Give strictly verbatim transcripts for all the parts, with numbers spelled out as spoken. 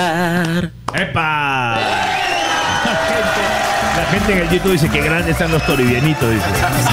¡Epa! La gente en el YouTube dice que grandes están los toribianitos, dice.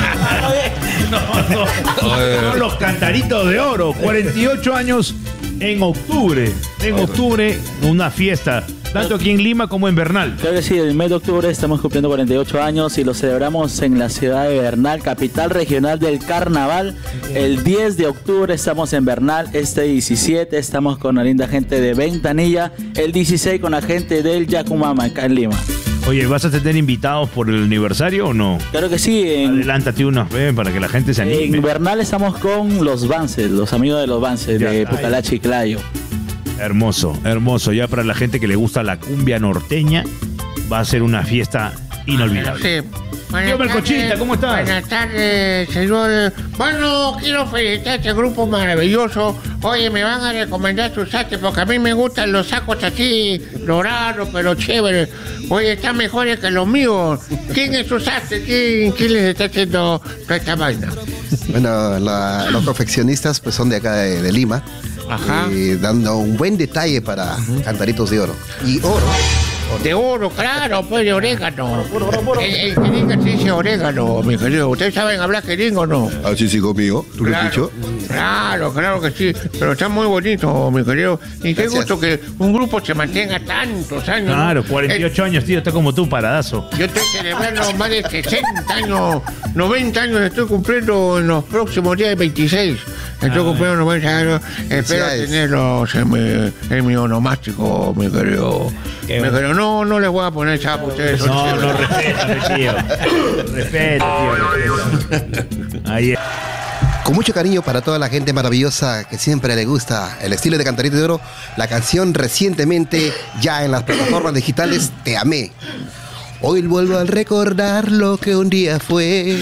No, no, no, los cantaritos de oro. cuarenta y ocho años en octubre. En octubre, una fiesta. Tanto aquí en Lima como en Bernal. Creo que sí, el mes de octubre estamos cumpliendo cuarenta y ocho años y lo celebramos en la ciudad de Bernal, capital regional del carnaval. El diez de octubre estamos en Bernal, este diecisiete estamos con la linda gente de Ventanilla, el dieciséis con la gente del Yacumama, acá en Lima. Oye, ¿vas a tener invitados por el aniversario o no? Claro que sí. En, Adelántate unos, ven, para que la gente se anime. En Bernal estamos con los Vances, los amigos de los Vances, de Pucallach y Clayo. Hermoso, hermoso. Ya para la gente que le gusta la cumbia norteña, va a ser una fiesta inolvidable. Sí. Buenas Tío Melcochita, tardes, ¿cómo estás? Buenas tardes, señor. Bueno, quiero felicitar a este grupo maravilloso. Oye, me van a recomendar sus sacos porque a mí me gustan los sacos así, dorados, pero chéveres. Oye, están mejores que los míos. ¿Quién es su saco? ¿Quién, ¿Quién les está haciendo toda esta vaina? Bueno, la, los confeccionistas pues son de acá de, de Lima. Ajá. Y dando un buen detalle para uh-huh. cantaritos de oro. Y oro. De oro, claro, pues de orégano. El, el jeringa se dice orégano, mi querido. ¿Ustedes saben hablar jeringa o no? Así sí conmigo, ¿tú claro, lo has dicho? Claro, claro que sí. Pero está muy bonito, mi querido. Y qué Gracias. gusto que un grupo se mantenga tantos años. Claro, cuarenta y ocho el, años, tío, está como tú, paradazo. Yo estoy celebrando más de sesenta años, noventa años estoy cumpliendo en los próximos días veintiséis. Estoy ah, cumpliendo noventa años. Espero tenerlos en mi, en mi onomástico, mi querido. Mi querido. No, no les voy a poner chapo a ustedes. No, no, respeta, tío. Respeta, tío. Respeta. Ahí es. Con mucho cariño para toda la gente maravillosa que siempre le gusta el estilo de Cantarito de Oro, la canción recientemente ya en las plataformas digitales, Te Amé. Hoy vuelvo a recordar lo que un día fue.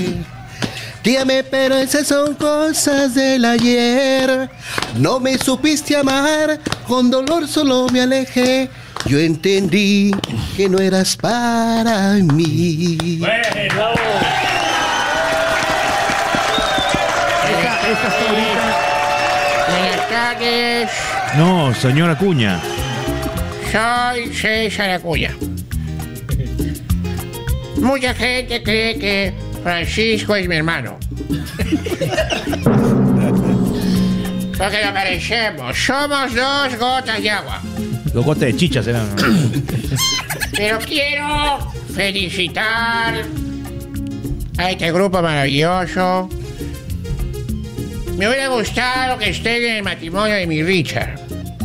Te amé, pero esas son cosas del ayer. No me supiste amar, con dolor solo me alejé. Yo entendí que no eras para mí. Bueno. Esta, esta está ahorita. Buenas tardes. No, señora Acuña. Soy César Acuña. Mucha gente cree que Francisco es mi hermano. Porque lo parecemos. Somos dos gotas de agua. Dos gotas de chicha serán. Pero quiero felicitar a este grupo maravilloso. Me hubiera gustado que estén en el matrimonio de mi Richard.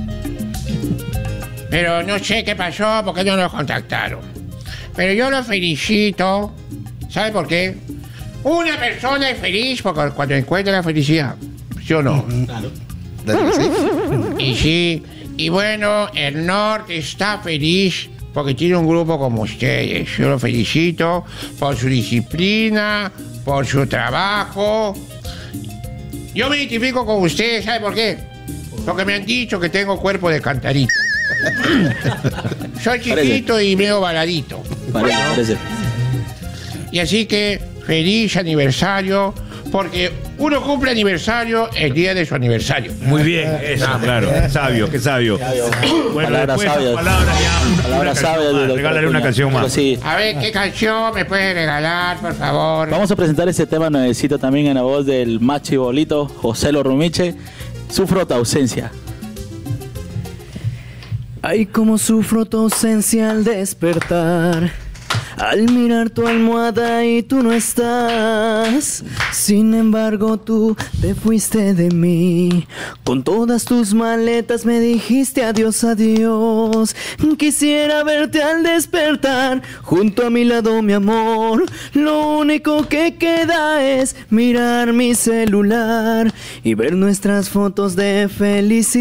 Pero no sé qué pasó, porque no nos contactaron. Pero yo los felicito. ¿Sabe por qué? Una persona es feliz porque cuando encuentra la felicidad. ¿Sí o no? Claro. Y sí. Y bueno, el norte está feliz porque tiene un grupo como ustedes. Yo los felicito por su disciplina, por su trabajo. Yo me identifico con ustedes, ¿sabe por qué? Porque me han dicho que tengo cuerpo de cantarito. Soy chiquito parece. Y medio baladito. Parece, parece. Y así que feliz aniversario, porque uno cumple aniversario el día de su aniversario. Muy bien, eso, ah, claro. Qué sabio, qué sabio. Bueno, palabras después sabias. Palabras ya. Una, palabras una sabias. más. Regálale una canción más. Sí. A ver, ¿qué canción me puede regalar, por favor? Vamos a presentar este tema nuevecito también en la voz del machi bolito, José Lorumiche. Sufro tu ausencia. Ay, cómo sufro tu ausencia al despertar, al mirar tu almohada y tú no estás. Sin embargo tú te fuiste de mí, con todas tus maletas me dijiste adiós, adiós. Quisiera verte al despertar, junto a mi lado mi amor. Lo único que queda es mirar mi celular y ver nuestras fotos de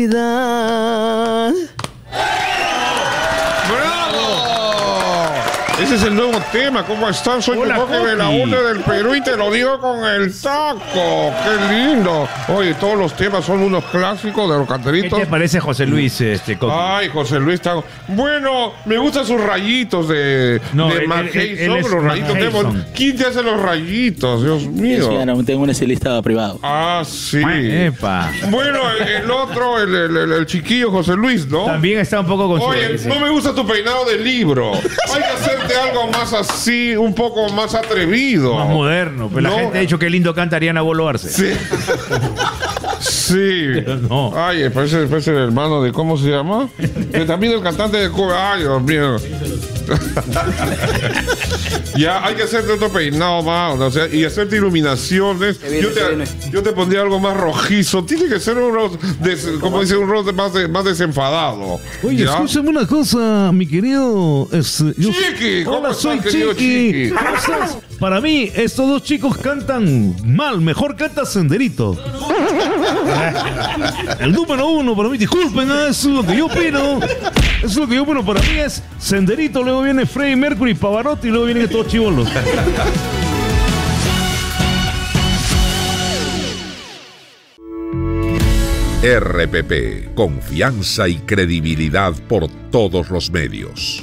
felicidad. Ese es el nuevo tema. ¿Cómo están? Soy Hola, tu Coqui Belaúnde del Perú y te lo digo con el taco. ¡Qué lindo! Oye, todos los temas son unos clásicos de los cantaritos. ¿Qué te parece José Luis, este, Coqui? Ay, José Luis está... Bueno, me gustan sus rayitos de, No, de él- Mark él- él Hayson, es los rayitos Mark de... Hayson. ¿Quién te hace los rayitos? Dios Sí, mío. señora, tengo un estilista privado. Ah, sí. Epa. Bueno, el, el otro, el, el- el- el chiquillo José Luis, ¿no? También está un poco con su- Oye, sí. no me gusta tu peinado de libro. Hay que hacerte algo más así, un poco más atrevido. Más moderno. Pero No. la gente ha dicho que lindo canta Ariana Bolo Arce. Sí. Sí. Pero no. Ay, parece, parece el hermano de, ¿cómo se llama? Que también el cantante de Cuba. Ay, Dios mío. Ya, hay que hacerte otro peinado más, o sea, y hacerte iluminaciones. viene, Yo se viene. te, yo te pondría algo más rojizo. Tiene que ser un rostro, des- como dice, un rostro más, de- más desenfadado. Oye, ¿Ya? escúchame una cosa, mi querido. este, yo- Chiqui, ¿cómo Hola, estás, soy querido Chiqui. Chiqui? ¿Cómo estás? Para mí, estos dos chicos cantan mal. Mejor canta Senderito. El número uno para mí, disculpen, ¿eh? Eso es lo que yo opino. Eso es lo que yo opino. Para mí es Senderito, luego viene Freddie Mercury, Pavarotti y luego vienen estos chibolos. R P P, confianza y credibilidad por todos los medios.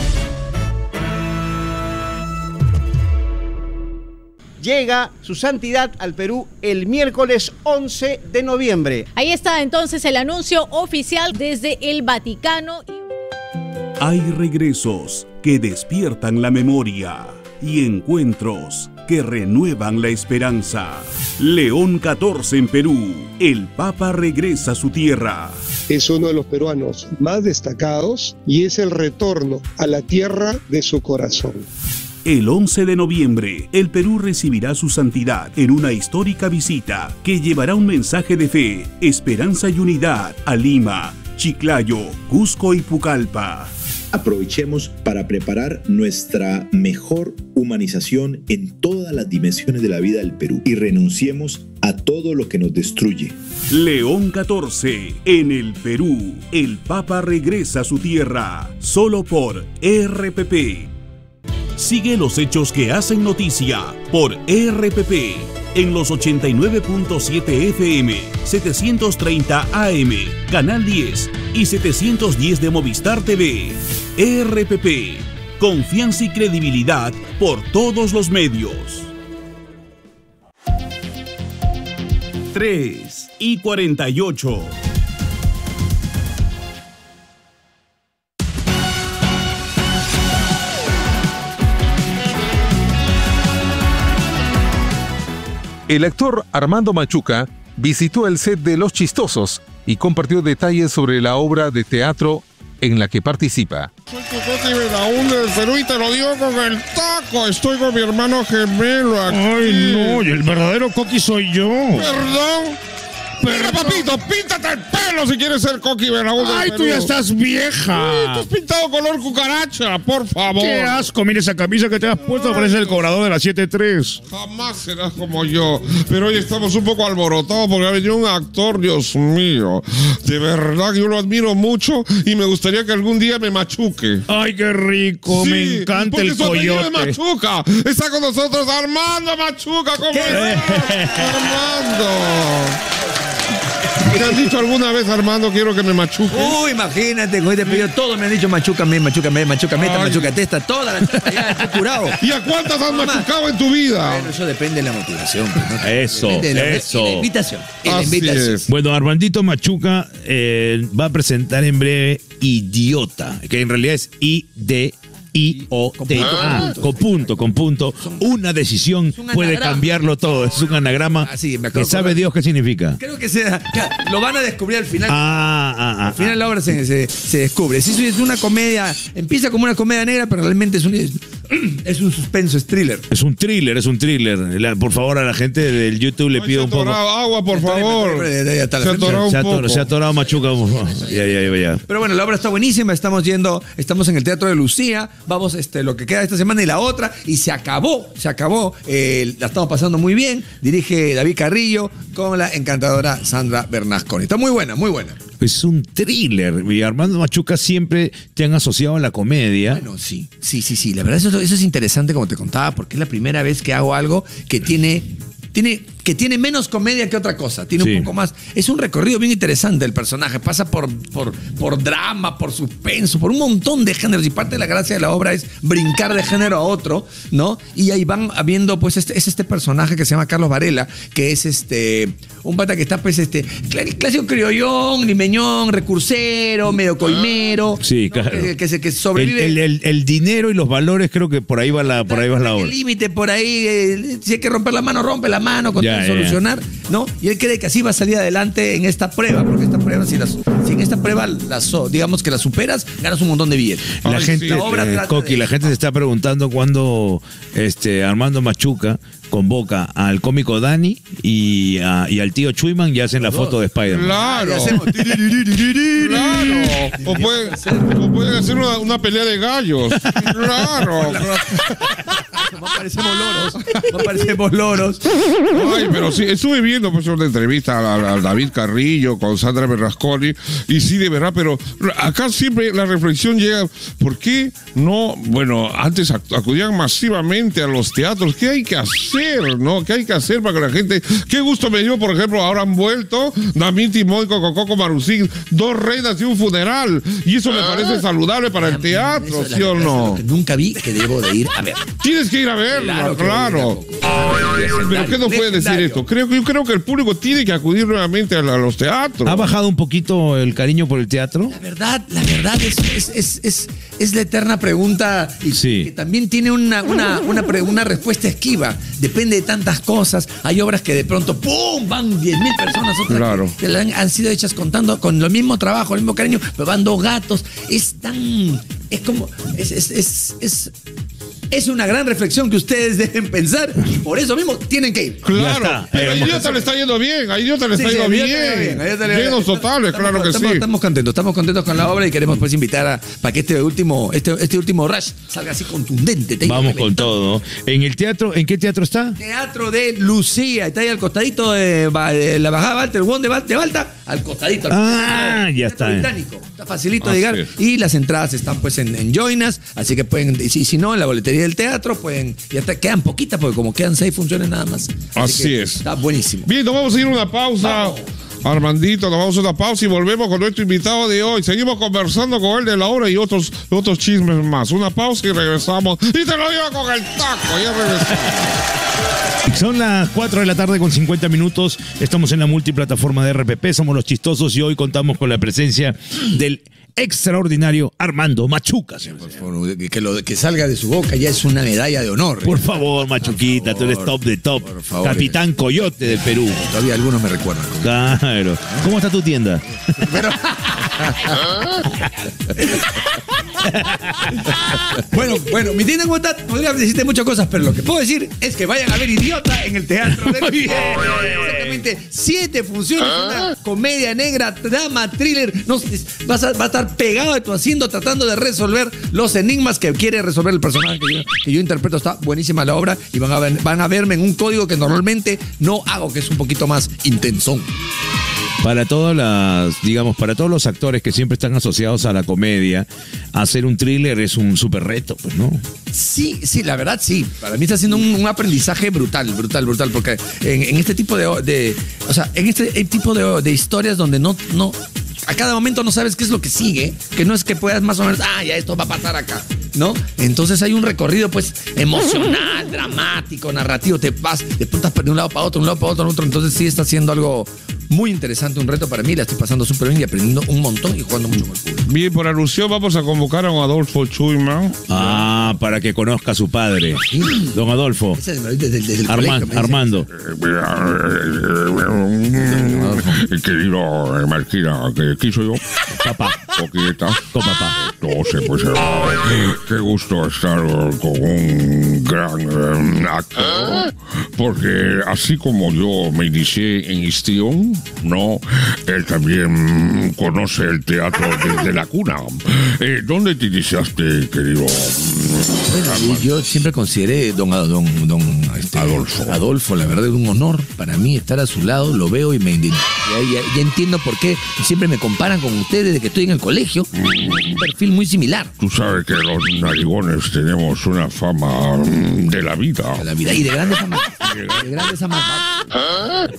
Llega su santidad al Perú el miércoles once de noviembre. Ahí está entonces el anuncio oficial desde el Vaticano. Hay regresos que despiertan la memoria y encuentros que renuevan la esperanza. León catorce en Perú. El Papa regresa a su tierra. Es uno de los peruanos más destacados y es el retorno a la tierra de su corazón. El once de noviembre, el Perú recibirá su santidad en una histórica visita que llevará un mensaje de fe, esperanza y unidad a Lima, Chiclayo, Cusco y Pucallpa. Aprovechemos para preparar nuestra mejor humanización en todas las dimensiones de la vida del Perú y renunciemos a todo lo que nos destruye. León catorce, en el Perú, el Papa regresa a su tierra, solo por R P P. Sigue los hechos que hacen noticia por R P P en los ochenta y nueve punto siete F M, setecientos treinta A M, Canal diez y setecientos diez de Movistar T V. R P P, confianza y credibilidad por todos los medios. tres y cuarenta y ocho. El actor Armando Machuca visitó el set de Los Chistosos y compartió detalles sobre la obra de teatro en la que participa. Soy tu Coqui Belaúnde del Perú y te lo digo con el taco. Estoy con mi hermano gemelo aquí. Ay, no, y el verdadero Coqui soy yo. ¿Perdón? Mira, papito, píntate el pelo si quieres ser Coqui Belaúnde del Ay, tú ya Perú. estás vieja. Ay, tú has pintado color cucaracha, por favor. Qué asco, mira esa camisa que te has puesto, parece el cobrador de la siete tres. Jamás serás como yo. Pero hoy estamos un poco alborotados porque ha venido un actor, Dios mío. De verdad que yo lo admiro mucho y me gustaría que algún día me machuque. Ay, qué rico, Sí, me encanta porque el su apellido es coyote. Machuca. Está con nosotros Armando Machuca. ¿Cómo estás, Armando? ¿Te han dicho alguna vez, Armando, quiero que me machuque? Uy, imagínate, con este pedido todos me han dicho machucame, machucame, machucame, esta, Ay. machucate esta, toda la chupa, ya estoy curado. ¿Y a cuántas has Mamá. machucado en tu vida? Bueno, eso depende de la motivación. pues, ¿no? Eso, Depende de la, eso. y la invitación. y la Así invitación. es. Bueno, Armandito Machuca eh, va a presentar en breve Idiota, que en realidad es I D I O T A, con punto, con punto. Una decisión un puede anagrama. cambiarlo todo. Es un anagrama Ah, sí, me acabo que de sabe acordar. Dios qué significa. Creo que sea, claro, lo van a descubrir al final. Ah, ah, ah. Al final la obra se, se, se descubre. Sí, sí, es una comedia, empieza como una comedia negra, pero realmente es un, es, es un suspenso, es thriller. Es un thriller, es un thriller. La- por favor, a la gente del YouTube le Ay, pido se un poco. atorado, agua, por favor. Ya está la Se ha frente. atorado Se un ha, ator- poco. se ha atorado Machuca. por favor. Ya, ya, ya, ya. Pero bueno, la obra está buenísima, estamos yendo, estamos en el Teatro de Lucía, vamos este, lo que queda esta semana y la otra, y se acabó, se acabó, eh, la estamos pasando muy bien, dirige David Carrillo con la encantadora Sandra Bernasconi. Está muy buena, muy buena. Es un thriller. Y Armando Machuca siempre te han asociado a la comedia. Bueno, sí, sí, sí, sí. La verdad, eso, eso es interesante, como te contaba, porque es la primera vez que hago algo que tiene... Tiene, que tiene menos comedia que otra cosa, tiene sí. un poco más. Es un recorrido bien interesante el personaje, pasa por, por, por drama, por suspenso, por un montón de géneros, y parte de la gracia de la obra es brincar de género a otro, ¿no? Y ahí van habiendo, pues, este, es este personaje que se llama Carlos Varela, que es este un pata que está, pues, este clásico criollón, limeñón, recursero, medio coimero. Sí, ¿no? claro. Que, que, se, que sobrevive. El, el, el, el dinero y los valores, creo que por ahí va la, por ahí va la obra. El límite por ahí, eh, si hay que romper la mano, rompe la mano, con ya, ya, solucionar, ya. ¿no? Y él cree que así va a salir adelante en esta prueba, porque esta prueba, si, las, si en esta prueba, las, digamos que la superas, ganas un montón de billetes. La Ay, gente, la, obra eh, Coqui, de... la gente se está preguntando cuándo este, Armando Machuca convoca al cómico Dani y, a, y al tío Chuyman y hacen la foto de Spider-Man. Claro. Claro. O pueden, o pueden hacer una, una pelea de gallos. Claro. No parecemos loros. No parecemos loros. Ay, pero sí, estuve viendo pues una entrevista a, a David Carrillo con Sandra Berrasconi y sí, de verdad, pero acá siempre la reflexión llega, ¿por qué no? Bueno, antes acudían masivamente a los teatros. ¿Qué hay que hacer? ¿No? ¿Qué hay que hacer para que la gente... Qué gusto me dio, por ejemplo, ahora han vuelto Damien Timón con Coco Marusín, dos reinas y un funeral. Y eso me parece saludable para el teatro, ¿sí o no? Que nunca vi que debo de ir a ver. Tienes que ir a verlo, claro. claro. Pero ¿qué nos puede decir esto? Creo, yo creo que el público tiene que acudir nuevamente a, a los teatros. ¿Ha bajado un poquito el cariño por el teatro? La verdad, la verdad es, es, es, es, es la eterna pregunta y sí. que también tiene una, una, una, una respuesta esquiva. Depende de tantas cosas. Hay obras que de pronto ¡pum! Van diez mil personas, otras claro. que, que han, han sido hechas contando con el mismo trabajo, el mismo cariño, pero van dos gatos. Es tan... Es como... Es... es, es, es Es una gran reflexión que ustedes deben pensar y por eso mismo tienen que ir. Claro, pero a Idiota le está yendo bien, a Idiota le está sí, yendo sí, bien. bien. Llenos totales, claro que estamos, sí. Estamos contentos, estamos contentos con la obra y queremos pues invitar a para que este último, este, este último rush salga así contundente. Vamos con todo. ¿En el teatro? ¿En qué teatro está? Teatro de Lucía, está ahí al costadito de, de la bajada Walter Wong de Balta, al costadito. Al ah, costadito, ya está. Británico. Está facilito de llegar. Y las entradas están pues en, en Joinas, así que pueden, y si, si no, en la boletería del teatro, pueden, y hasta quedan poquitas, porque como quedan seis funciones nada más. Así, así es. Está buenísimo. Bien, nos vamos a ir a una pausa. Vamos. Armandito, nos vamos a una pausa y volvemos con nuestro invitado de hoy. Seguimos conversando con él de la obra y otros, otros chismes más. Una pausa y regresamos. Y te lo digo con el taco. Ya regresamos. Son las cuatro de la tarde con cincuenta minutos. Estamos en la multiplataforma de R P P. Somos Los Chistosos y hoy contamos con la presencia del extraordinario Armando Machuca. Por favor, que, lo, que salga de su boca ya es una medalla de honor. Por favor, Machuquita, favor, tú eres top de top. Por favor, Capitán Coyote del Perú. Todavía algunos me recuerdan. Claro. ¿Cómo está tu tienda? Pero... bueno, bueno, mi tienda está, podría decirte muchas cosas, pero lo que puedo decir es que vayan a ver Idiota en el teatro de Muy bien. Exactamente, siete funciones, una comedia negra, drama, thriller. No, vas a, va a estar pegado de tu asiento tratando de resolver los enigmas que quiere resolver el personaje que yo, que yo interpreto. Está buenísima la obra y van a, ver, van a verme en un código que normalmente no hago, que es un poquito más intensón. Para todas las, digamos, para todos los actores que siempre están asociados a la comedia, hacer un thriller es un súper reto, pues, ¿no? Sí, sí, la verdad sí. Para mí está siendo un, un aprendizaje brutal, brutal, brutal, porque en, en este tipo de, de, o sea, en este tipo de, de historias donde no, no, a cada momento no sabes qué es lo que sigue, que no es que puedas más o menos, ah, ya esto va a pasar acá, ¿no? Entonces hay un recorrido, pues, emocional, dramático, narrativo, te vas, de puntas de un lado para otro, un lado para otro, otro, entonces sí está siendo algo muy interesante, un reto para mí, la estoy pasando súper bien y aprendiendo un montón y jugando mucho con el público. Bien, por alusión vamos a convocar a don Adolfo Chuyman. Ah, para que conozca a su padre. ¿Sí? Don Adolfo. Ese es desde, desde el Arman, colegio, Armando. Querido Marquina, ¿quién soy yo? Papá. Coqueta. Con papá. Entonces, pues, eh, qué gusto estar con un gran eh, actor, porque así como yo me inicié en histrión, no, él también conoce el teatro desde la cuna. Eh, ¿Dónde te iniciaste, querido Bueno, yo siempre consideré don, don, don este, Adolfo. Adolfo, la verdad es un honor para mí estar a su lado, lo veo y me indigno. Ya, ya, ya entiendo por qué siempre me comparan con ustedes desde que estoy en el colegio. Un perfil muy similar. Tú sabes que los narigones tenemos una fama de la vida. De la vida y de grandes amantes. De grandes amantes.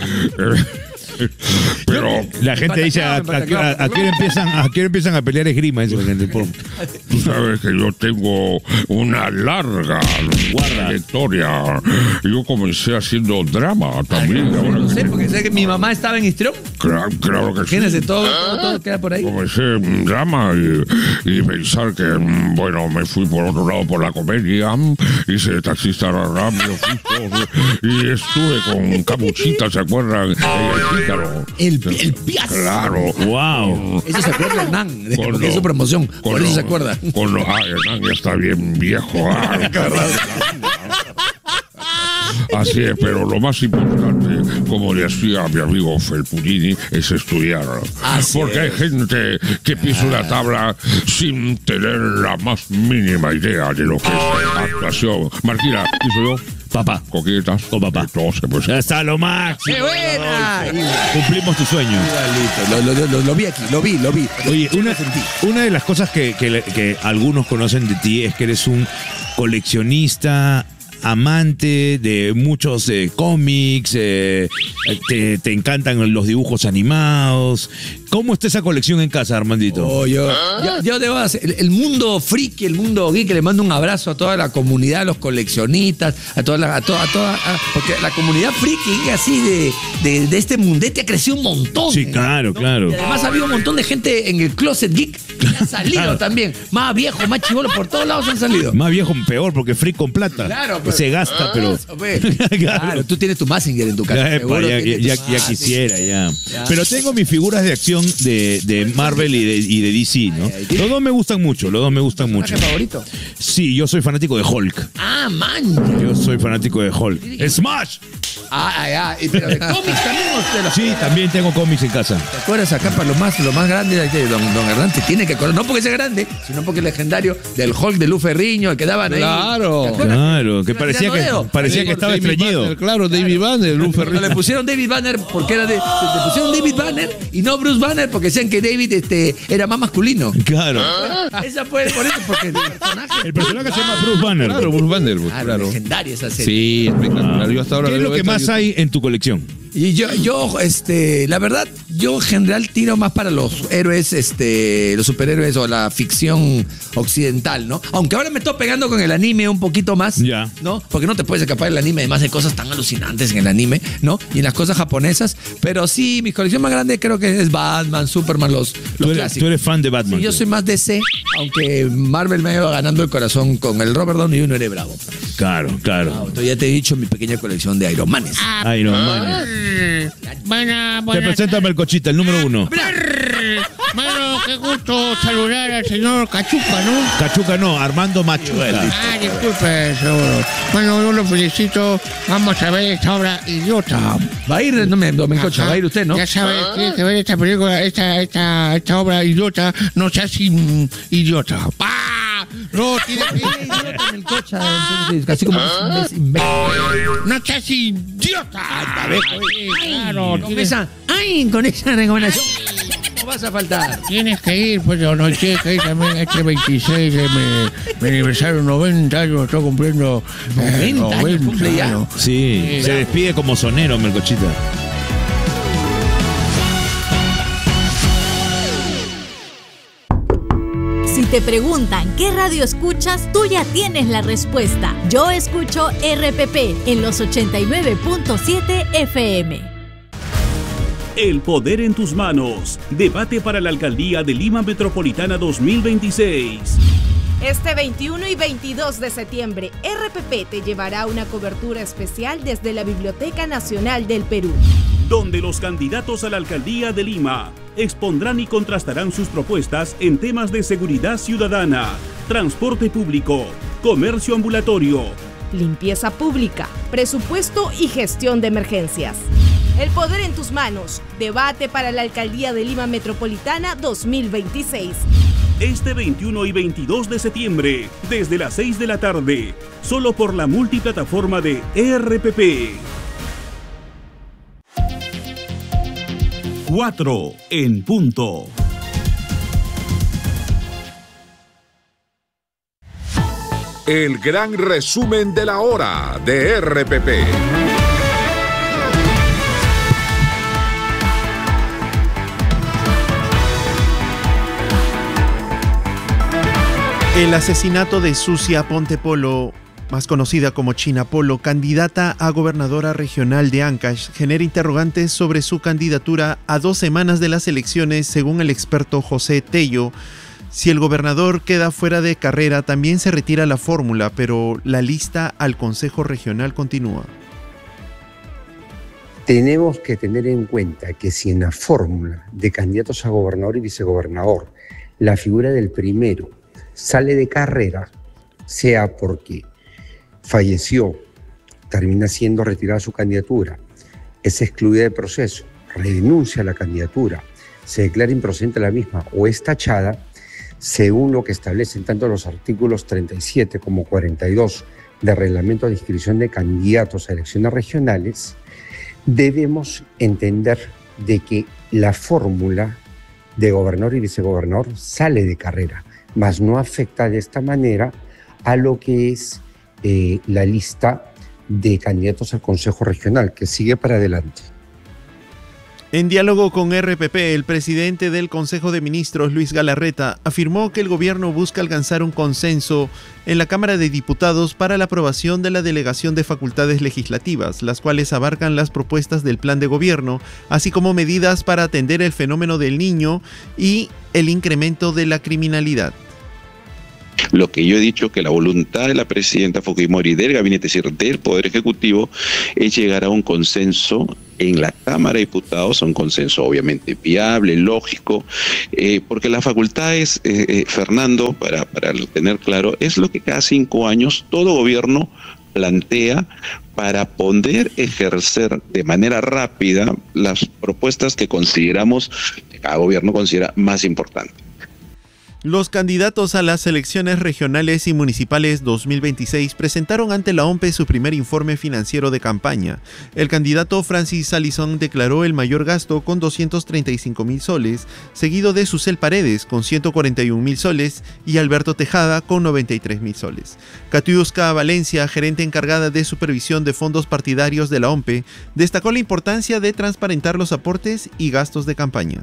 Pero la gente dice a, a, a, a quién empiezan a quién empiezan a pelear esgrima eso, gente. Tú sabes que yo tengo una larga trayectoria. Yo comencé haciendo drama también. Ay, no, no sé, porque sé que mi mamá estaba en histrión. Claro, claro que sí. Imagínense, todo, todo, todo queda por ahí. Comencé en drama y, y pensar que, bueno, me fui por otro lado por la comedia. Hice de taxista rápido y estuve con Capuchita, ¿se acuerdan? El, el Piaz. Claro. Wow. Eso se acuerda Hernán, de que porque es su promoción. Por eso se acuerda. Con los, ah, Hernán ya está bien viejo. Ah, así es, pero lo más importante, como le decía a mi amigo Felpullini, es estudiar. Así porque es. Hay gente que pisa ah. una tabla sin tener la más mínima idea de lo que es actuación. Martina, ¿qué soy yo? Papá. Coquetas. Con papá. Entonces, pues. Ya está lo máximo. ¡Qué buena! Cumplimos tu sueño. Lo, lo, lo, lo, lo vi aquí, lo vi, lo vi. Oye, una, una de las cosas que, que, que algunos conocen de ti es que eres un coleccionista, amante de muchos eh, cómics, eh, te, te encantan los dibujos animados. ¿Cómo está esa colección en casa, Armandito? Oh, yo, yo, yo debo hacer, el, el mundo friki, el mundo geek, le mando un abrazo a toda la comunidad, a los coleccionistas, a toda la, a toda, a toda, a, porque la comunidad friki así de, de, de este mundete ha crecido un montón. Sí, claro, ¿no? Claro. Y además ha habido un montón de gente en el closet geek que ha salido claro. también. Más viejo, más chivolo, por todos lados han salido. Más viejo, peor, porque freak con plata. Claro, pero, se gasta, pero. claro. claro, tú tienes tu Mazinger en tu casa. Ya, epa, ya, ya, ya, ya quisiera, ya. ya. Pero tengo mis figuras de acción de, de Marvel y de, y de D C, ¿no? Ay, ay, los dos me gustan mucho, los dos me gustan mucho. ¿Tu favorito? Sí, yo soy fanático de Hulk. Ah, man. Yo soy fanático de Hulk. ¡Smash! Ah, ah, ah. Pero de cómics también. Los... Sí, también tengo cómics en casa. ¿Te acuerdas acá para lo más, lo más grande de don, don Hernán? Te tiene que acordar, no porque sea grande, sino porque es legendario del Hulk de Luz Ferriño, el que daban ahí. Claro. Claro, que parecía que, parecía que estaba David estreñido. Banner, claro, David Banner, Luz Ferriño. Le pusieron David Banner porque era de. Le pusieron David Banner y no Bruce Banner porque decían que David este, era más masculino. Claro. ¿Ah? Esa fue por eso, porque el personaje. El personaje se llama Bruce Banner. Claro, Bruce Banner. Claro, claro. legendaria esa serie. Sí, espectacular. Yo hasta ahora ¿Qué es lo que más hay en tu colección? Y yo, yo, este, la verdad, yo en general tiro más para los héroes, este, los superhéroes o la ficción occidental, ¿no? Aunque ahora me estoy pegando con el anime un poquito más, ya. ¿no? Porque no te puedes escapar del anime, además hay cosas tan alucinantes en el anime, ¿no? Y en las cosas japonesas, pero sí, mi colección más grande creo que es Batman, Superman, los, los ¿Tú eres, clásicos. Tú eres fan de Batman. Sí, yo soy más D C, aunque Marvel me ha ido ganando el corazón con el Robert Downey junior Eres bravo. Claro, claro. Ah, entonces ya te he dicho mi pequeña colección de Iron Manes. Ah, Iron Man. Buena, buena. Te presento a Melcochita, el número uno. Bueno, qué gusto saludar al señor Cachuca, ¿no? Cachuca no, Armando Machuca. Ah, disculpe, seguro. Bueno, yo lo felicito. Vamos a ver esta obra idiota. Va a ir, no me, no me cocha, va a ir usted, ¿no? Ya sabe, tiene que ver esta película, esta, esta, esta obra idiota. No seas in, idiota. ¡Pah! No, tiene que ir idiota en el cocha. Casi como un imbécil. No seas idiota. A ver, claro. Con esa, ay, con esa recomendación. No vas a faltar. Tienes que ir, pues yo no tienes que ir también este veintiséis de mi, mi aniversario, noventa años, estoy cumpliendo. noventa, eh, noventa años, cumple ya. Años. Sí, sí, se despide como sonero, Melcochita. Si te preguntan qué radio escuchas, tú ya tienes la respuesta. Yo escucho R P P en los ochenta y nueve punto siete F M. El poder en tus manos. Debate para la Alcaldía de Lima Metropolitana dos mil veintiséis. Este veintiuno y veintidós de septiembre, R P P te llevará una cobertura especial desde la Biblioteca Nacional del Perú, donde los candidatos a la Alcaldía de Lima expondrán y contrastarán sus propuestas en temas de seguridad ciudadana, transporte público, comercio ambulatorio, limpieza pública, presupuesto y gestión de emergencias. El poder en tus manos. Debate para la Alcaldía de Lima Metropolitana dos mil veintiséis. este veintiuno y veintidós de septiembre, desde las seis de la tarde, solo por la multiplataforma de R P P. cuatro en punto. El gran resumen de la hora de R P P. El asesinato de Sucia Ponte Polo, más conocida como China Polo, candidata a gobernadora regional de Ancash, genera interrogantes sobre su candidatura a dos semanas de las elecciones, según el experto José Tello. Si el gobernador queda fuera de carrera, también se retira la fórmula, pero la lista al Consejo Regional continúa. Tenemos que tener en cuenta que si en la fórmula de candidatos a gobernador y vicegobernador la figura del primero sale de carrera, sea porque falleció, termina siendo retirada su candidatura, es excluida del proceso, renuncia a la candidatura, se declara improcedente la misma o es tachada, según lo que establecen tanto los artículos treinta y siete como cuarenta y dos del Reglamento de Inscripción de Candidatos a Elecciones Regionales, debemos entender de que la fórmula de gobernador y vicegobernador sale de carrera, mas no afecta de esta manera a lo que es eh, la lista de candidatos al Consejo Regional, que sigue para adelante. En diálogo con R P P, el presidente del Consejo de Ministros, Luis Galarreta, afirmó que el gobierno busca alcanzar un consenso en la Cámara de Diputados para la aprobación de la delegación de facultades legislativas, las cuales abarcan las propuestas del plan de gobierno, así como medidas para atender el fenómeno del niño y el incremento de la criminalidad. Lo que yo he dicho, que la voluntad de la presidenta Fujimori, del gabinete, es decir, del Poder Ejecutivo, es llegar a un consenso en la Cámara de Diputados, un consenso obviamente viable, lógico, eh, porque las facultades, eh, eh, Fernando, para, para tener claro, es lo que cada cinco años todo gobierno plantea para poder ejercer de manera rápida las propuestas que consideramos, que cada gobierno considera más importantes. Los candidatos a las elecciones regionales y municipales dos mil veintiséis presentaron ante la O M P E su primer informe financiero de campaña. El candidato Francis Allison declaró el mayor gasto con doscientos treinta y cinco mil soles, seguido de Susel Paredes con ciento cuarenta y un mil soles y Alberto Tejada con noventa y tres mil soles. Katiuska Valencia, gerente encargada de supervisión de fondos partidarios de la O M P E, destacó la importancia de transparentar los aportes y gastos de campaña.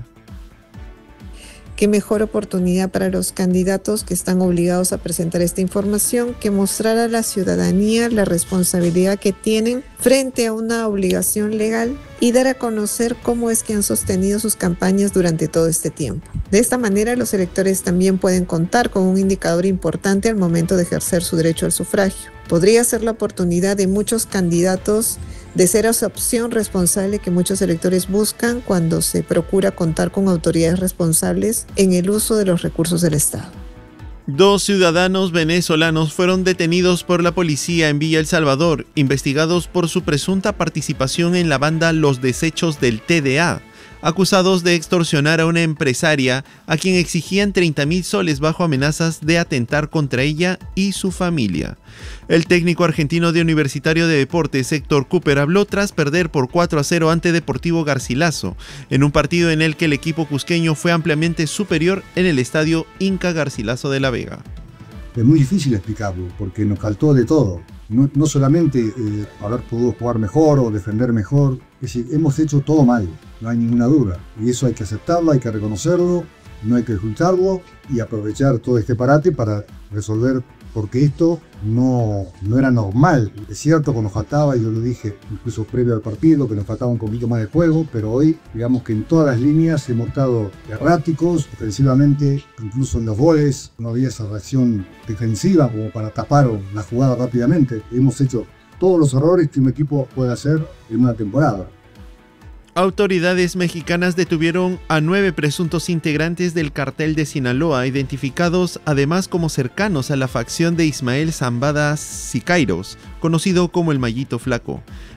Qué mejor oportunidad para los candidatos que están obligados a presentar esta información que mostrar a la ciudadanía la responsabilidad que tienen frente a una obligación legal y dar a conocer cómo es que han sostenido sus campañas durante todo este tiempo. De esta manera, los electores también pueden contar con un indicador importante al momento de ejercer su derecho al sufragio. Podría ser la oportunidad de muchos candidatos de ser esa opción responsable que muchos electores buscan cuando se procura contar con autoridades responsables en el uso de los recursos del Estado. Dos ciudadanos venezolanos fueron detenidos por la policía en Villa El Salvador, investigados por su presunta participación en la banda Los Desechos del T D A, acusados de extorsionar a una empresaria a quien exigían treinta mil soles bajo amenazas de atentar contra ella y su familia. El técnico argentino de Universitario de Deportes, Héctor Cooper, habló tras perder por cuatro a cero ante Deportivo Garcilaso, en un partido en el que el equipo cusqueño fue ampliamente superior en el estadio Inca Garcilaso de la Vega. Es muy difícil explicarlo, porque nos faltó de todo. No, no solamente eh, haber podido jugar mejor o defender mejor, es decir, hemos hecho todo mal, no hay ninguna duda. Y eso hay que aceptarlo, hay que reconocerlo, no hay que ocultarlo y aprovechar todo este parate para resolver, porque esto no, no era normal. Es cierto que nos faltaba, yo lo dije incluso previo al partido, que nos faltaba un poquito más de juego, pero hoy, digamos que en todas las líneas hemos estado erráticos, ofensivamente, incluso en los goles, no había esa reacción defensiva como para tapar la jugada rápidamente. Hemos hecho todos los errores que un equipo puede hacer en una temporada. Autoridades mexicanas detuvieron a nueve presuntos integrantes del cartel de Sinaloa, identificados además como cercanos a la facción de Ismael Zambada Siqueiros, conocido como el Mallito Flaco.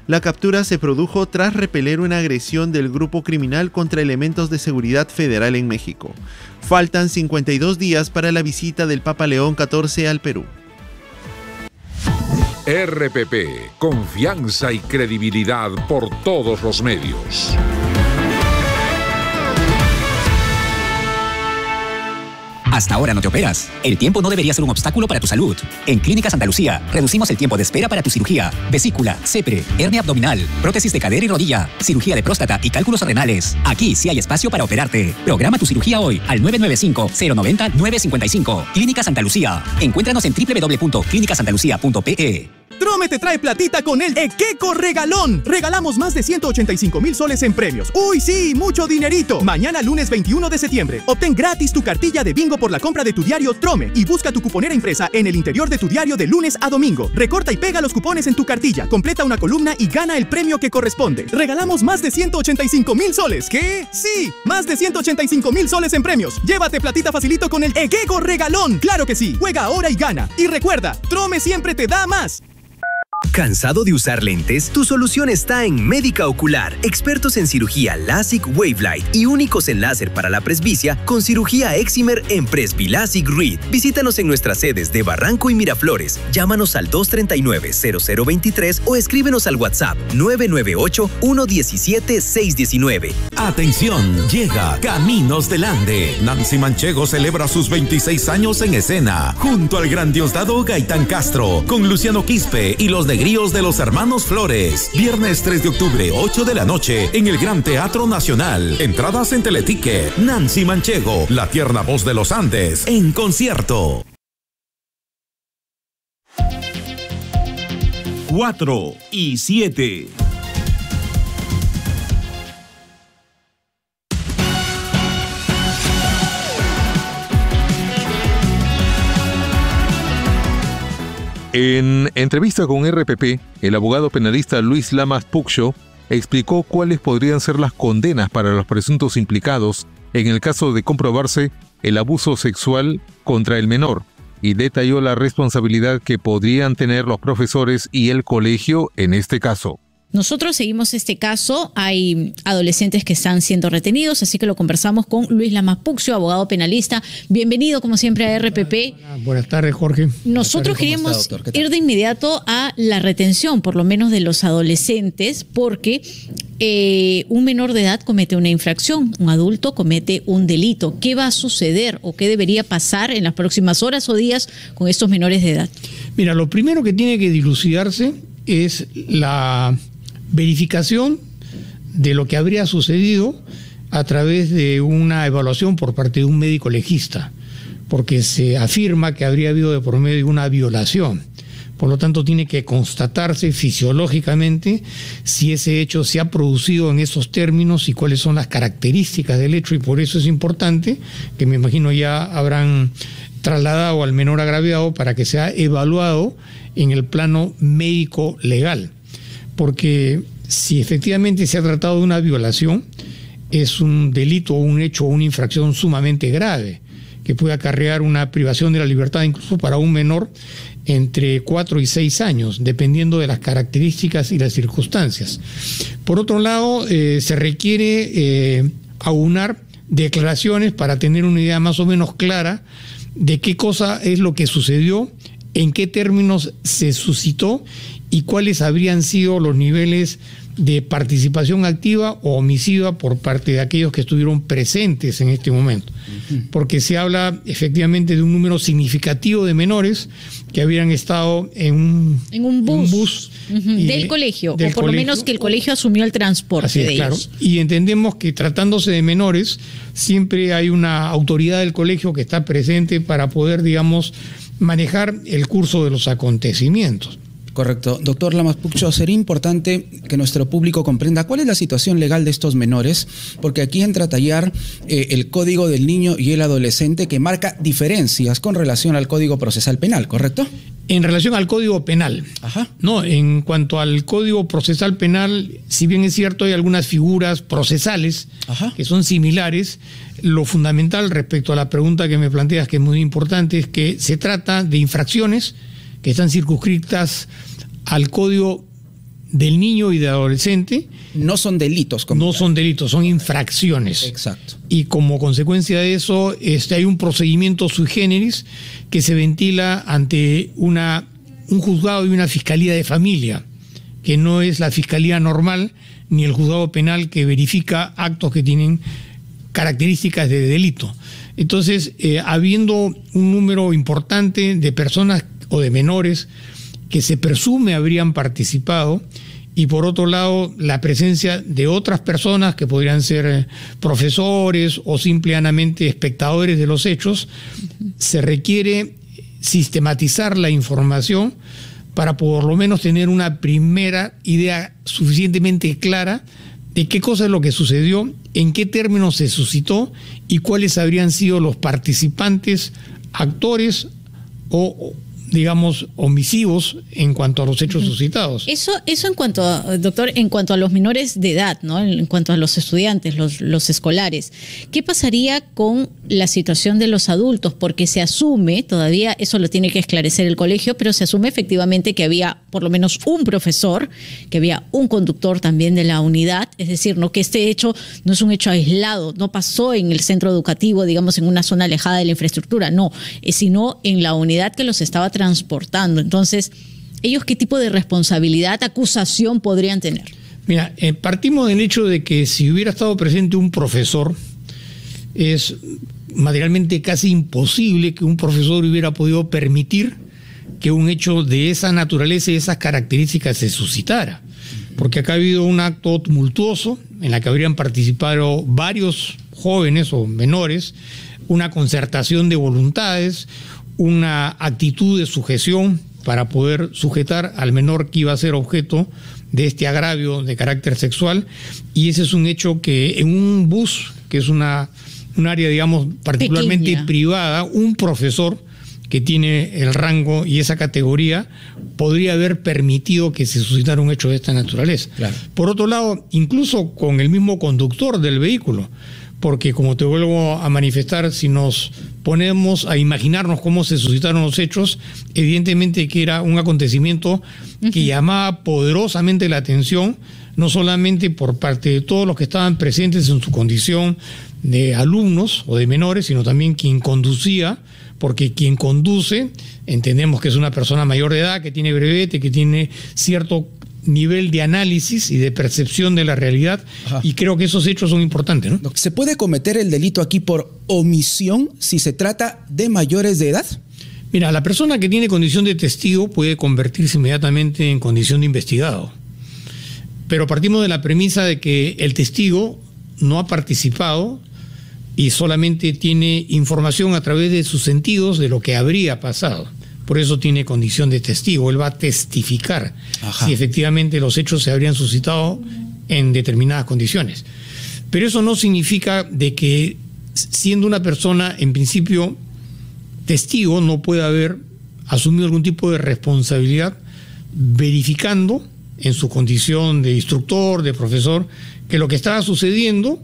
La captura se produjo tras repeler una agresión del grupo criminal contra elementos de seguridad federal en México. Faltan cincuenta y dos días para la visita del Papa León catorce al Perú. R P P, confianza y credibilidad por todos los medios. Hasta ahora no te operas. El tiempo no debería ser un obstáculo para tu salud. En Clínica Santa Lucía, reducimos el tiempo de espera para tu cirugía, vesícula, cepre, hernia abdominal, prótesis de cadera y rodilla, cirugía de próstata y cálculos renales. Aquí sí hay espacio para operarte. Programa tu cirugía hoy al nueve nueve cinco, cero nueve cero, nueve cinco cinco. Clínica Santa Lucía. Encuéntranos en doble u doble u doble u punto clínica santa lucía punto pe e. Trome te trae platita con el Equeco Regalón. Regalamos más de ciento ochenta y cinco mil soles en premios. ¡Uy, sí! ¡Mucho dinerito! Mañana, lunes veintiuno de septiembre. Obtén gratis tu cartilla de bingo por la compra de tu diario Trome y busca tu cuponera impresa en el interior de tu diario de lunes a domingo. Recorta y pega los cupones en tu cartilla, completa una columna y gana el premio que corresponde. Regalamos más de ciento ochenta y cinco mil soles. ¿Qué? ¡Sí! Más de ciento ochenta y cinco mil soles en premios. Llévate platita facilito con el Equeco Regalón. ¡Claro que sí! Juega ahora y gana. Y recuerda, Trome siempre te da más. ¿Cansado de usar lentes? Tu solución está en Médica Ocular, expertos en cirugía LASIK Wavelight y únicos en láser para la presbicia con cirugía Excimer en Presbilasic Reed. Visítanos en nuestras sedes de Barranco y Miraflores. Llámanos al dos tres nueve, cero cero dos tres o escríbenos al WhatsApp nueve nueve ocho, uno uno siete, seis uno nueve. Atención, llega Caminos del Ande. Nancy Manchego celebra sus veintiséis años en escena, junto al gran Diosdado Gaitán Castro, con Luciano Quispe y los Negríos de los Hermanos Flores. Viernes tres de octubre, ocho de la noche, en el Gran Teatro Nacional. Entradas en Teleticket. Nancy Manchego, la tierna voz de los Andes, en concierto. cuatro y siete. En entrevista con R P P, el abogado penalista Luis Lamas Puccio explicó cuáles podrían ser las condenas para los presuntos implicados en el caso de comprobarse el abuso sexual contra el menor y detalló la responsabilidad que podrían tener los profesores y el colegio en este caso. Nosotros seguimos este caso, hay adolescentes que están siendo retenidos, así que lo conversamos con Luis Lamas Puccio, abogado penalista. Bienvenido, como siempre, a R P P. Buenas tardes, Jorge. Nosotros queríamos ir de inmediato a la retención, por lo menos de los adolescentes, porque eh, un menor de edad comete una infracción, un adulto comete un delito. ¿Qué va a suceder o qué debería pasar en las próximas horas o días con estos menores de edad? Mira, lo primero que tiene que dilucidarse es la verificación de lo que habría sucedido a través de una evaluación por parte de un médico legista, porque se afirma que habría habido de por medio una violación. Por lo tanto, tiene que constatarse fisiológicamente si ese hecho se ha producido en esos términos y cuáles son las características del hecho, y por eso es importante, que me imagino ya habrán trasladado al menor agraviado para que sea evaluado en el plano médico legal. Porque si efectivamente se ha tratado de una violación, es un delito o un hecho o una infracción sumamente grave, que puede acarrear una privación de la libertad incluso para un menor entre cuatro y seis años, dependiendo de las características y las circunstancias. Por otro lado, eh, se requiere eh, aunar declaraciones para tener una idea más o menos clara de qué cosa es lo que sucedió, en qué términos se suscitó y cuáles habrían sido los niveles de participación activa o omisiva por parte de aquellos que estuvieron presentes en este momento. Porque se habla efectivamente de un número significativo de menores que habían estado en un, en un bus, un bus uh-huh. y, del colegio, del o por colegio. lo menos que el colegio asumió el transporte Así es, de claro. ellos. Y entendemos que tratándose de menores, siempre hay una autoridad del colegio que está presente para poder, digamos, manejar el curso de los acontecimientos. Correcto. Doctor Lamas Puccio, sería importante que nuestro público comprenda cuál es la situación legal de estos menores, porque aquí entra a tallar eh, el Código del Niño y el Adolescente, que marca diferencias con relación al Código Procesal Penal, ¿correcto? En relación al Código Penal. Ajá. No, en cuanto al Código Procesal Penal, si bien es cierto hay algunas figuras procesales Ajá. que son similares, lo fundamental respecto a la pregunta que me planteas, que es muy importante, es que se trata de infracciones que están circunscritas al Código del niño y del adolescente no son delitos. No son delitos, son infracciones. Exacto. Y como consecuencia de eso, este, hay un procedimiento sui generis que se ventila ante una, un juzgado y una fiscalía de familia, que no es la fiscalía normal ni el juzgado penal que verifica actos que tienen características de delito. Entonces, eh, habiendo un número importante de personas o de menores que se presume habrían participado, y por otro lado la presencia de otras personas que podrían ser profesores o simplemente espectadores de los hechos, se requiere sistematizar la información para por lo menos tener una primera idea suficientemente clara de qué cosa es lo que sucedió, en qué términos se suscitó y cuáles habrían sido los participantes, actores o, digamos, omisivos en cuanto a los hechos uh-huh. suscitados. Eso, eso en cuanto a, doctor, en cuanto a los menores de edad, ¿no? En cuanto a los estudiantes, los, los escolares. ¿Qué pasaría con la situación de los adultos? Porque se asume, todavía eso lo tiene que esclarecer el colegio, pero se asume efectivamente que había por lo menos un profesor, que había un conductor también de la unidad, es decir, no que este hecho no es un hecho aislado, no pasó en el centro educativo, digamos, en una zona alejada de la infraestructura, no, sino en la unidad que los estaba transportando. Entonces, ¿ellos qué tipo de responsabilidad, acusación podrían tener? Mira, eh, partimos del hecho de que si hubiera estado presente un profesor, es materialmente casi imposible que un profesor hubiera podido permitir que un hecho de esa naturaleza y esas características se suscitara. Porque acá ha habido un acto tumultuoso en la que habrían participado varios jóvenes o menores, una concertación de voluntades, una actitud de sujeción para poder sujetar al menor que iba a ser objeto de este agravio de carácter sexual, y ese es un hecho que en un bus, que es una, un área, digamos, particularmente pequeña, privada, un profesor que tiene el rango y esa categoría podría haber permitido que se suscitara un hecho de esta naturaleza. Claro. Por otro lado, incluso con el mismo conductor del vehículo, porque como te vuelvo a manifestar, si nos ponemos a imaginarnos cómo se suscitaron los hechos, evidentemente que era un acontecimiento uh-huh. que llamaba poderosamente la atención, no solamente por parte de todos los que estaban presentes en su condición de alumnos o de menores, sino también quien conducía, porque quien conduce, entendemos que es una persona mayor de edad, que tiene brevete, que tiene cierto nivel de análisis y de percepción de la realidad. Ajá. Y creo que esos hechos son importantes, ¿no? ¿Se puede cometer el delito aquí por omisión si se trata de mayores de edad? Mira, la persona que tiene condición de testigo puede convertirse inmediatamente en condición de investigado. Pero partimos de la premisa de que el testigo no ha participado y solamente tiene información a través de sus sentidos de lo que habría pasado. Por eso tiene condición de testigo. Él va a testificar Ajá. si efectivamente los hechos se habrían suscitado en determinadas condiciones. Pero eso no significa de que, siendo una persona en principio testigo, no pueda haber asumido algún tipo de responsabilidad verificando en su condición de instructor, de profesor, que lo que estaba sucediendo,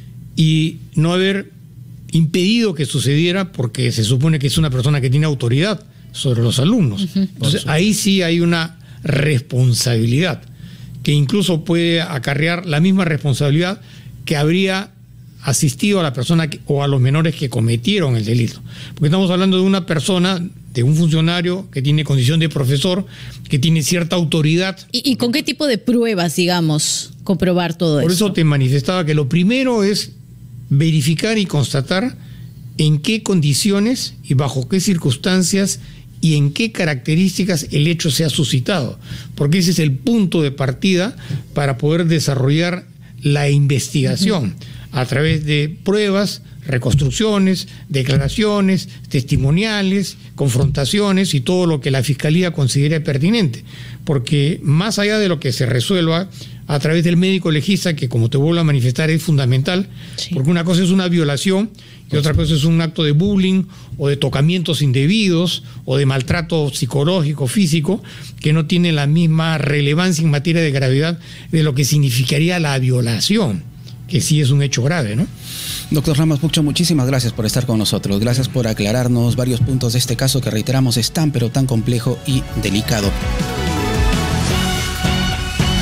y no haber impedido que sucediera porque se supone que es una persona que tiene autoridad sobre los alumnos. Uh-huh. Entonces, ahí sí hay una responsabilidad que incluso puede acarrear la misma responsabilidad que habría asistido a la persona que, o a los menores que cometieron el delito. Porque estamos hablando de una persona, de un funcionario que tiene condición de profesor, que tiene cierta autoridad. ¿Y, y con qué tipo de pruebas, digamos, comprobar todo eso? Por eso te manifestaba que lo primero es verificar y constatar en qué condiciones y bajo qué circunstancias y en qué características el hecho se ha suscitado, porque ese es el punto de partida para poder desarrollar la investigación uh-huh. a través de pruebas, reconstrucciones, declaraciones, testimoniales, confrontaciones y todo lo que la Fiscalía considere pertinente, porque más allá de lo que se resuelva a través del médico legista, que como te vuelvo a manifestar es fundamental, sí. porque una cosa es una violación y otra cosa es un acto de bullying o de tocamientos indebidos o de maltrato psicológico, físico, que no tiene la misma relevancia en materia de gravedad de lo que significaría la violación, que sí es un hecho grave, ¿no? Doctor Lamas Puccho, muchísimas gracias por estar con nosotros. Gracias por aclararnos varios puntos de este caso que, reiteramos, es tan pero tan complejo y delicado.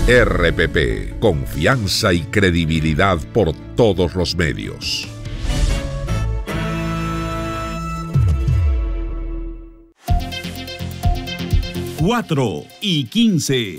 R P P, confianza y credibilidad por todos los medios. cuatro y quince.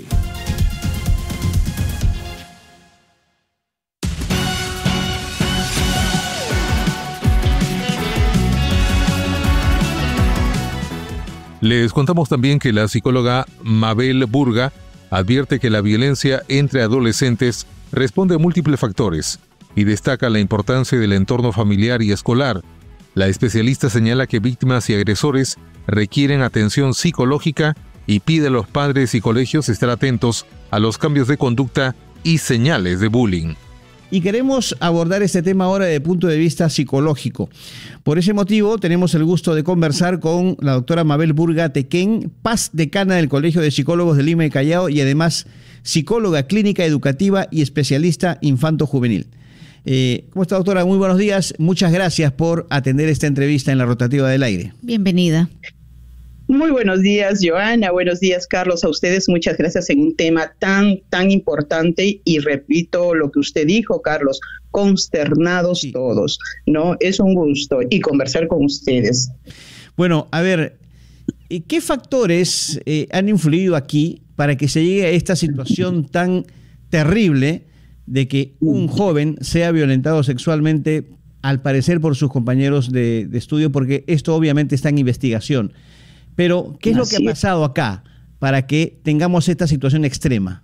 Les contamos también que la psicóloga Mabel Burga advierte que la violencia entre adolescentes responde a múltiples factores y destaca la importancia del entorno familiar y escolar. La especialista señala que víctimas y agresores requieren atención psicológica y pide a los padres y colegios estar atentos a los cambios de conducta y señales de bullying. Y queremos abordar este tema ahora desde el punto de vista psicológico. Por ese motivo, tenemos el gusto de conversar con la doctora Mabel Burga Tequén, Paz decana del Colegio de Psicólogos de Lima y Callao y además psicóloga clínica educativa y especialista infanto-juvenil. Eh, ¿Cómo está, doctora? Muy buenos días. Muchas gracias por atender esta entrevista en la Rotativa del Aire. Bienvenida. Muy buenos días, Joana. Buenos días, Carlos. A ustedes muchas gracias en un tema tan, tan importante. Y repito lo que usted dijo, Carlos, consternados sí. todos, ¿no? Es un gusto y conversar con ustedes. Bueno, a ver, ¿qué factores eh, han influido aquí para que se llegue a esta situación tan terrible de que un joven sea violentado sexualmente, al parecer por sus compañeros de, de estudio? Porque esto obviamente está en investigación. Pero, ¿qué es lo que ha pasado acá para que tengamos esta situación extrema?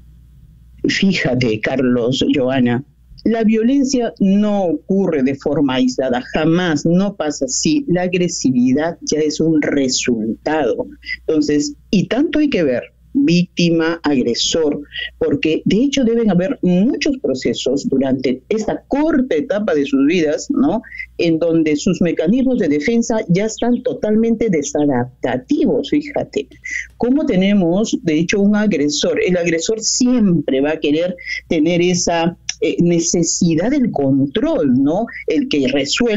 Fíjate, Carlos, Joana, la violencia no ocurre de forma aislada, jamás, no pasa así. La agresividad ya es un resultado. Entonces, y tanto hay que ver víctima, agresor, porque de hecho deben haber muchos procesos durante esta corta etapa de sus vidas, ¿no?, en donde sus mecanismos de defensa ya están totalmente desadaptativos. Fíjate, cómo tenemos de hecho un agresor, el agresor siempre va a querer tener esa eh, necesidad del control, ¿no?, el que resuelve